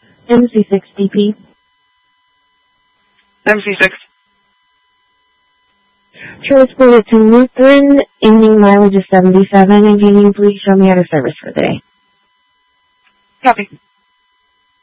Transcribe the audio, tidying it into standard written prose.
MC6 DP. MC6. Transported to Lutheran, ending mileage of 77, and can you please show me out of service for the day? Copy.